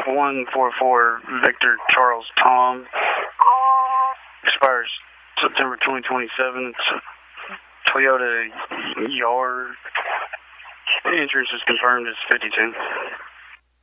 144 Victor Charles Tom. Expires September 2027. It's a Toyota Yard. Insurance is confirmed as 52.